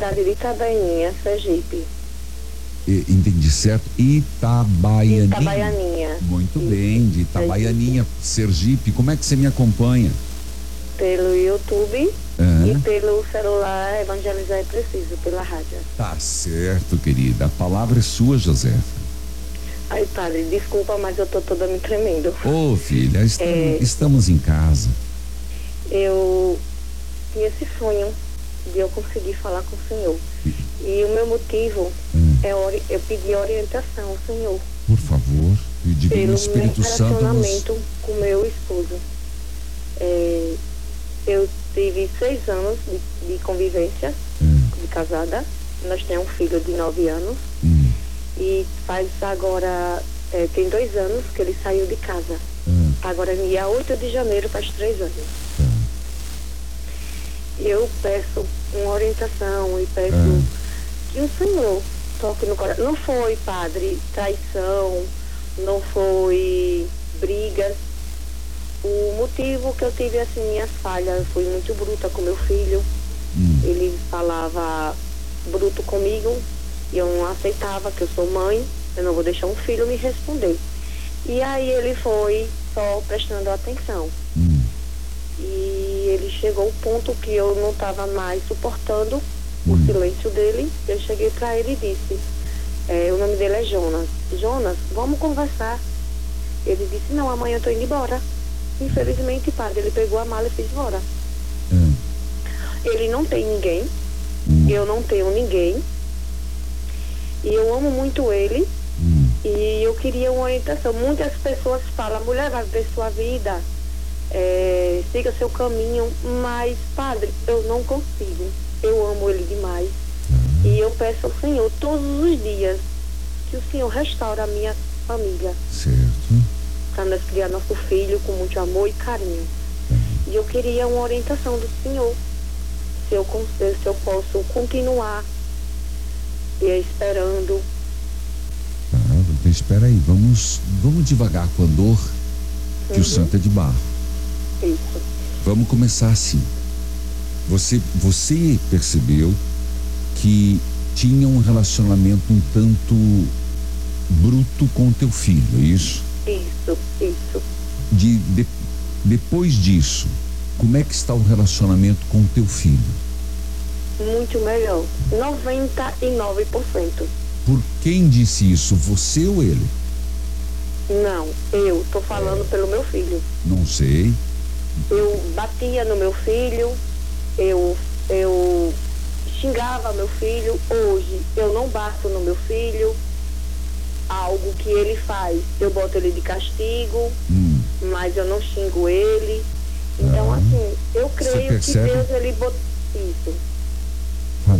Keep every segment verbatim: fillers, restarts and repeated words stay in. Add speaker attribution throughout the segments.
Speaker 1: cidade de Itabaianinha, Sergipe.
Speaker 2: E, entendi certo? Itabaianinha.
Speaker 1: Itabaianinha.
Speaker 2: Muito
Speaker 1: Isso.
Speaker 2: bem, de Itabaianinha, Sergipe. Como é que você me acompanha?
Speaker 1: Pelo YouTube
Speaker 2: Aham.
Speaker 1: e pelo celular Evangelizar é Preciso, pela rádio.
Speaker 2: Tá certo, querida. A palavra é sua, Josefa.
Speaker 1: Ai, padre, desculpa, mas eu tô toda me tremendo.
Speaker 2: Ô, filha, estamos,
Speaker 1: É.
Speaker 2: estamos em casa.
Speaker 1: Eu tinha esse sonho de eu conseguir falar com o Senhor. E o meu motivo
Speaker 2: Hum.
Speaker 1: é ori- eu pedir orientação ao Senhor
Speaker 2: Por favor, e o Divino
Speaker 1: pelo meu
Speaker 2: Espírito Santo nos...
Speaker 1: relacionamento com meu esposo. É, eu tive seis anos de, de convivência,
Speaker 2: Hum,
Speaker 1: de casada. Nós temos um filho de nove anos
Speaker 2: hum,
Speaker 1: e faz agora, é, tem dois anos que ele saiu de casa.
Speaker 2: hum,
Speaker 1: Agora, dia oito de janeiro, faz três anos.
Speaker 2: tá.
Speaker 1: Eu peço uma orientação e peço
Speaker 2: Hum.
Speaker 1: que o Senhor toque no coração. Não foi, padre, traição, não foi brigas. O motivo que eu tive, assim, minhas falhas, eu fui muito bruta com meu filho.
Speaker 2: Hum,
Speaker 1: Ele falava bruto comigo e eu não aceitava, que eu sou mãe, eu não vou deixar um filho me responder. E aí ele foi só prestando atenção.
Speaker 2: hum,
Speaker 1: E ele chegou ao ponto que eu não estava mais suportando
Speaker 2: Hum.
Speaker 1: o silêncio dele. Eu cheguei para ele e disse, é, o nome dele é Jonas. Jonas, vamos conversar. Ele disse, não, amanhã eu tô indo embora. Infelizmente, padre, ele pegou a mala e fez embora.
Speaker 2: hum,
Speaker 1: Ele não tem ninguém,
Speaker 2: hum,
Speaker 1: eu não tenho ninguém. E eu amo muito ele.
Speaker 2: hum.
Speaker 1: E eu queria uma orientação. Muitas pessoas falam, mulher, vai ver sua vida, é, siga seu caminho, mas, padre, eu não consigo. Eu amo ele demais. E eu peço ao Senhor todos os dias que o Senhor restaure a minha família,
Speaker 2: Certo.
Speaker 1: para nós criar nosso filho com muito amor e carinho. E eu queria uma orientação do Senhor, se eu, con- se eu posso continuar e esperando.
Speaker 2: Tá, então espera aí, vamos, vamos devagar com a dor, que
Speaker 1: Uhum.
Speaker 2: o santo é de barro.
Speaker 1: Isso.
Speaker 2: Vamos começar assim. Você, você percebeu que tinha um relacionamento um tanto bruto com teu filho, é isso?
Speaker 1: Isso, isso.
Speaker 2: De, de- depois disso, como é que está o relacionamento com teu filho?
Speaker 1: Muito melhor. noventa e nove por cento.
Speaker 2: Por quem disse isso, você ou ele?
Speaker 1: Não, eu tô falando pelo meu filho.
Speaker 2: Não sei.
Speaker 1: Eu batia no meu filho, eu, eu xingava meu filho. Hoje eu não bato no meu filho. Algo que ele faz, eu boto ele de castigo,
Speaker 2: Hum,
Speaker 1: mas eu não xingo ele. Então,
Speaker 2: Ah.
Speaker 1: assim, eu creio que
Speaker 2: percebe?
Speaker 1: Deus, ele botou isso.
Speaker 2: fala.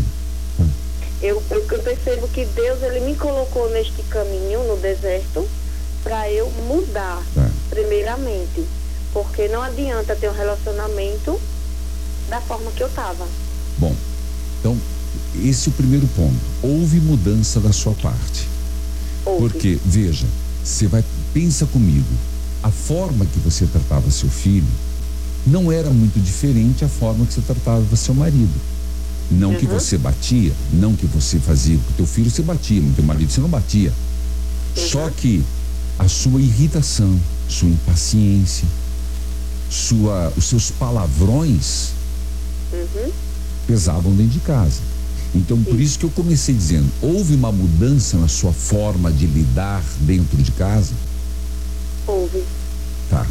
Speaker 1: Eu, eu, eu percebo que Deus, ele me colocou neste caminho, no deserto, para eu mudar,
Speaker 2: Tá.
Speaker 1: primeiramente. Porque não adianta ter um relacionamento da forma que eu tava.
Speaker 2: Bom, então, esse é o primeiro ponto. Houve mudança da sua parte.
Speaker 1: Houve.
Speaker 2: Porque, veja, você vai, pensa comigo, a forma que você tratava seu filho não era muito diferente a forma que você tratava seu marido. Não que
Speaker 1: Uhum.
Speaker 2: você batia, não que você fazia, com teu filho você batia, com teu marido você não batia. Só que a sua irritação, sua impaciência, sua, os seus palavrões
Speaker 1: Uhum.
Speaker 2: pesavam dentro de casa. Então, por isso que eu comecei dizendo, houve uma mudança na sua forma de lidar dentro de casa?
Speaker 1: Houve.
Speaker 2: Tá.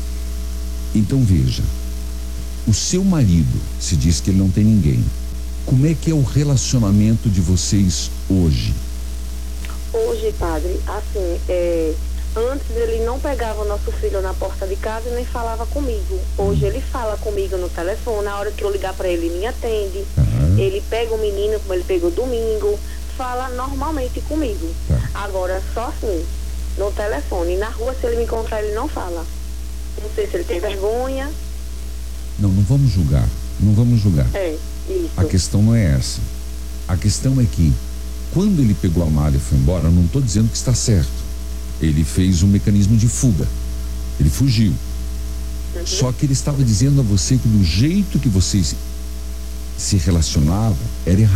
Speaker 2: Então, veja, o seu marido, se diz que ele não tem ninguém, como é que é o relacionamento de vocês hoje?
Speaker 1: Hoje, padre, assim, é, antes ele não pegava o nosso filho na porta de casa e nem falava comigo. Hoje ele fala comigo no telefone, na hora que eu ligar para ele, ele me atende.
Speaker 2: Tá.
Speaker 1: Ele pega o menino, como ele pegou domingo, fala normalmente comigo.
Speaker 2: Tá.
Speaker 1: Agora, só assim, no telefone. Na rua, se ele me encontrar, ele não fala. Não sei se ele tem vergonha.
Speaker 2: Não, não vamos julgar, não vamos julgar.
Speaker 1: É, isso.
Speaker 2: A questão não é essa. A questão é que, quando ele pegou a mala e foi embora, eu não estou dizendo que está certo. Ele fez um mecanismo de fuga. Ele fugiu.
Speaker 1: Uhum.
Speaker 2: Só que ele estava dizendo a você que do jeito que vocês se relacionavam era errado.